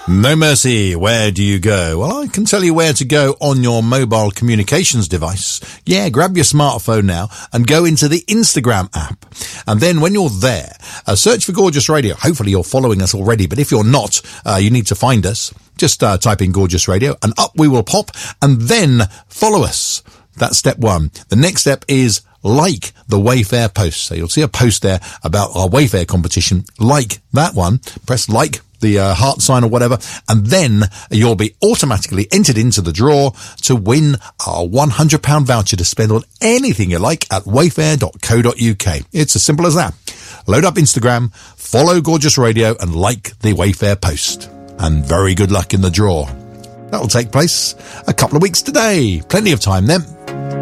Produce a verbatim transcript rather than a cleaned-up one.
No Mercy, where do you go? Well, I can tell you where to go on your mobile communications device. Yeah, grab your smartphone now and go into the Instagram app. And then when you're there, uh, search for Gorgeous Radio. Hopefully you're following us already, but if you're not, uh, you need to find us. Just uh, type in Gorgeous Radio and up we will pop, and then follow us. That's step one. The next step is like the Wayfair post. So you'll see a post there about our Wayfair competition. Like that one. Press like, the uh, heart sign or whatever, and then you'll be automatically entered into the draw to win our one hundred pound voucher to spend on anything you like at wayfair dot co dot uk. It's as simple as that. Load up Instagram, follow Gorgeous Radio, and like the Wayfair post. And very good luck in the draw. That'll take place a couple of weeks today. Plenty of time then.